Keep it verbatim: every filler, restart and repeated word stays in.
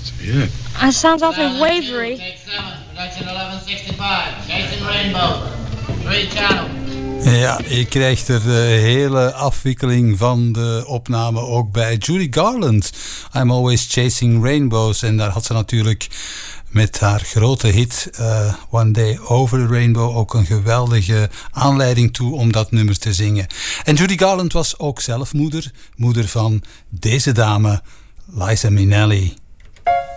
That's weird. It sounds awfully wavery. Take seven, production eleven sixty-five. Chasing Rainbow. Three channel. Ja, je krijgt er de hele afwikkeling van de opname ook bij Judy Garland. I'm Always Chasing Rainbows. En daar had ze natuurlijk met haar grote hit uh, One Day Over the Rainbow ook een geweldige aanleiding toe om dat nummer te zingen. En Judy Garland was ook zelf moeder. Moeder van deze dame, Liza Minnelli.